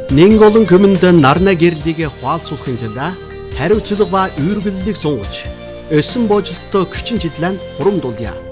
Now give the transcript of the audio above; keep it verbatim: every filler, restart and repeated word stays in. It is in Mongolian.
Нэн олон хүмүнд нарна гэрлийг хуалцуулахын тулд хариуцлага ба үүргэллийг сунгаж, өсөн боожлолтоо хүчин чидлэн хурамдуулъя.